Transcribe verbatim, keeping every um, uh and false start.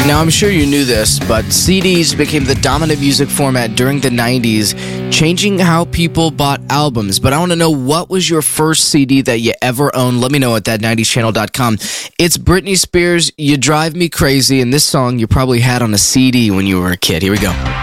Now, I'm sure you knew this, but C Ds became the dominant music format during the nineties, changing how people bought albums. But I want to know, what was your first C D that you ever owned? Let me know at that nineties channel dot com. It's Britney Spears, You Drive Me Crazy, and this song you probably had on a C D when you were a kid. Here we go.